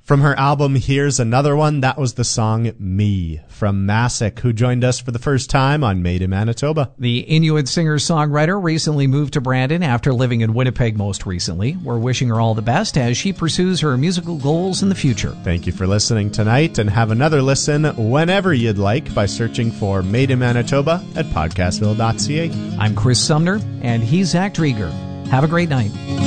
From her album Here's Another One, that was the song Me from Massic, who joined us for the first time on Made in Manitoba. The Inuit singer-songwriter recently moved to Brandon after living in Winnipeg most recently. We're wishing her all the best as she pursues her musical goals in the future. Thank you for listening tonight, and have another listen whenever you'd like by searching for Made in Manitoba at podcastville.ca. I'm Chris Sumner, and he's Zach Drieger. Have a great night.